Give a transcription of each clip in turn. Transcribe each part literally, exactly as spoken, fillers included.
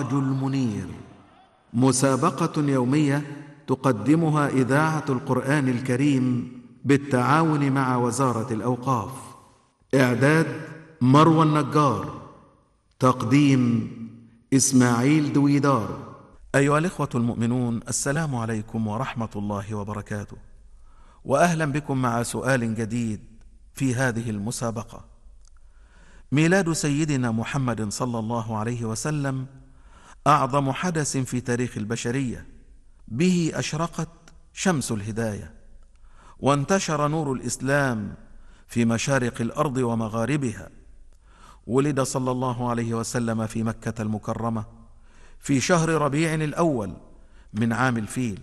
السراج المنير، مسابقة يومية تقدمها إذاعة القرآن الكريم بالتعاون مع وزارة الأوقاف. إعداد مروى النجار، تقديم إسماعيل دويدار. أيها الإخوة المؤمنون، السلام عليكم ورحمة الله وبركاته، وأهلا بكم مع سؤال جديد في هذه المسابقة. ميلاد سيدنا محمد صلى الله عليه وسلم أعظم حدث في تاريخ البشرية، به أشرقت شمس الهداية، وانتشر نور الإسلام في مشارق الأرض ومغاربها. ولد صلى الله عليه وسلم في مكة المكرمة في شهر ربيع الأول من عام الفيل.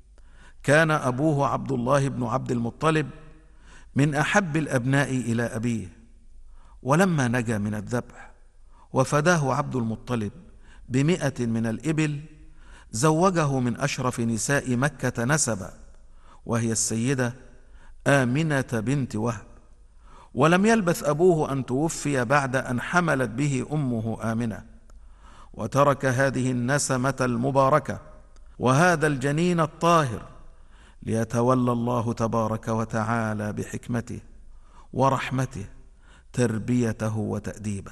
كان أبوه عبد الله بن عبد المطلب من أحب الأبناء إلى أبيه، ولما نجا من الذبح وفداه عبد المطلب بمئة من الإبل، زوجه من أشرف نساء مكة نسبا، وهي السيدة آمنة بنت وهب. ولم يلبث أبوه أن توفي بعد أن حملت به أمه آمنة، وترك هذه النسمة المباركة وهذا الجنين الطاهر ليتولى الله تبارك وتعالى بحكمته ورحمته تربيته وتأديبه.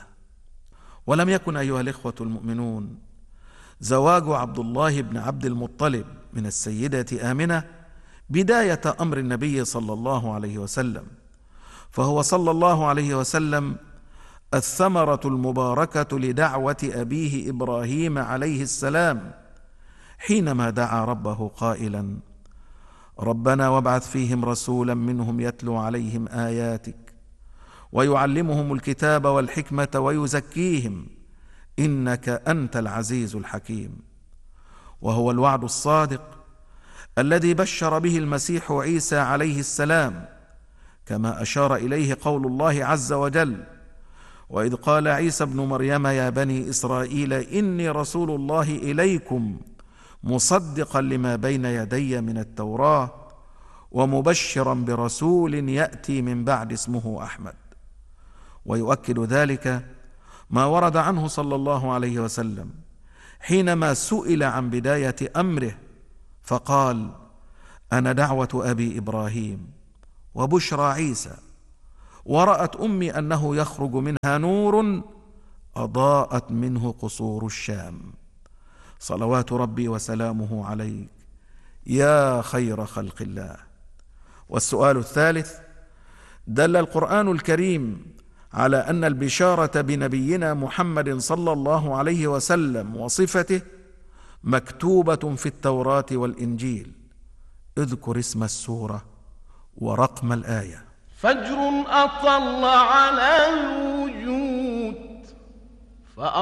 ولم يكن أيها الإخوة المؤمنون زواج عبد الله بن عبد المطلب من السيدة آمنة بداية أمر النبي صلى الله عليه وسلم، فهو صلى الله عليه وسلم الثمرة المباركة لدعوة أبيه إبراهيم عليه السلام، حينما دعا ربه قائلا: ربنا وابعث فيهم رسولا منهم يتلو عليهم آياتك ويعلمهم الكتاب والحكمة ويزكيهم إنك أنت العزيز الحكيم. وهو الوعد الصادق الذي بشر به المسيح عيسى عليه السلام، كما أشار إليه قول الله عز وجل: وإذ قال عيسى ابن مريم يا بني إسرائيل إني رسول الله إليكم مصدقا لما بين يدي من التوراة ومبشرا برسول يأتي من بعد اسمه أحمد. ويؤكد ذلك ما ورد عنه صلى الله عليه وسلم حينما سئل عن بداية أمره فقال: أنا دعوة أبي إبراهيم وبشرى عيسى، ورأت أمي أنه يخرج منها نور أضاءت منه قصور الشام. صلوات ربي وسلامه عليك يا خير خلق الله. والسؤال الثالث: دل القرآن الكريم على أن البشارة بنبينا محمد صلى الله عليه وسلم وصفته مكتوبة في التوراة والإنجيل. اذكر اسم السورة ورقم الآية. فجر أطل على الوجود